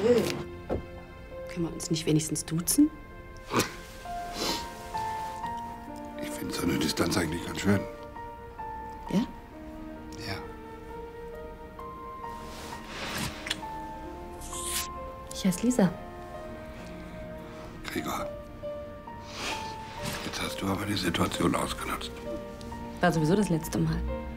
schön. Können wir uns nicht wenigstens duzen? Ich finde so eine Distanz eigentlich ganz schön. Ja? Ja. Ich heiße Lisa. Gregor, jetzt hast du aber die Situation ausgenutzt. War sowieso das letzte Mal.